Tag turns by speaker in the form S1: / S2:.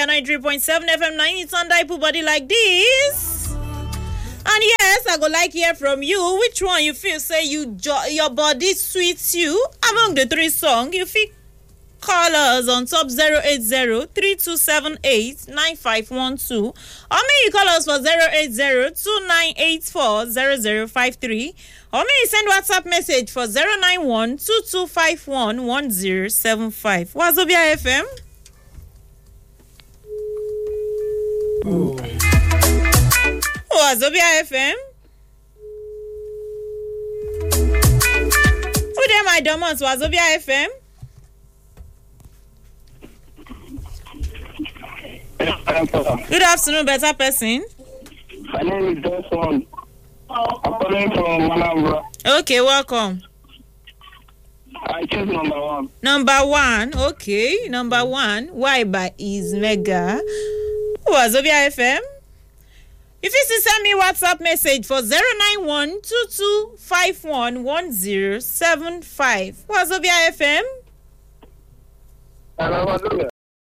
S1: Wazobia 93.7 FM 9. It's on Daipu Body Like This. And yes, I go like hear from you. Which one you feel say your body sweets you among the three songs? You feel call us on top 080-3278-9512. Or may you call us for 080-2984-0053. Or may you send WhatsApp message for 091-2251-1075. Wazobia FM. Wazobia FM. Who there my domos? Wazobia FM. Good afternoon, better person.
S2: My name is Desmond. I'm calling from Manambra.
S1: Okay, welcome.
S2: I choose number 1.
S1: Number 1, okay. Number 1, why by is Mega. Wazobia FM. If you send me WhatsApp message for 091-2251-1075. Wazobia FM.
S2: Hello, Wazobia.